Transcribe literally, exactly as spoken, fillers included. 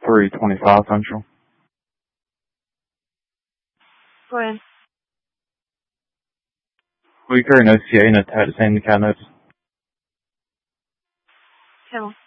three twenty-five Central. Go ahead. We carry an O C A and a tax handicap notice. Tell.